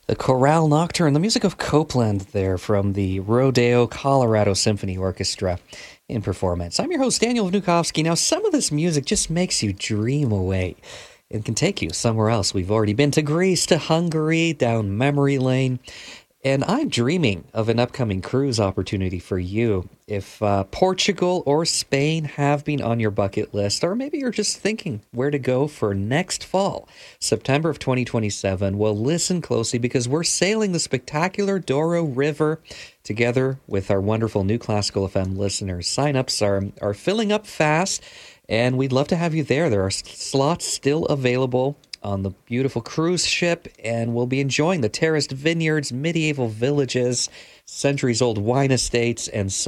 The Chorale Nocturne, the music of Copeland there from the Rodeo Colorado Symphony Orchestra in performance. I'm your host, Daniel Vnukovsky. Now, some of this music just makes you dream away and can take you somewhere else. We've already been to Greece, to Hungary, down memory lane. And I'm dreaming of an upcoming cruise opportunity for you. If Portugal or Spain have been on your bucket list, or maybe you're just thinking where to go for next fall, September of 2027, well, listen closely because we're sailing the spectacular Douro River together with our wonderful New Classical FM listeners. Sign-ups are filling up fast, and we'd love to have you there. There are slots still available on the beautiful cruise ship, and we'll be enjoying the terraced vineyards, medieval villages, centuries-old wine estates, and so